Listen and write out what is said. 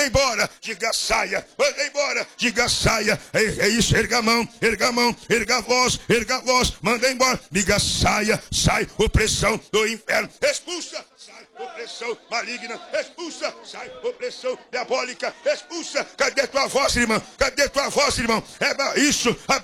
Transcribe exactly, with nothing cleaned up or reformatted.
embora, diga saia, manda embora, diga saia. É, é isso, erga a mão, erga a mão, erga a voz, erga a voz, manda embora, diga saia, sai, opressão do inferno, expulsa, sai, opressão maligna, expulsa, sai, opressão diabólica, expulsa. Cadê tua voz, irmão? Cadê tua voz, irmão? É isso, a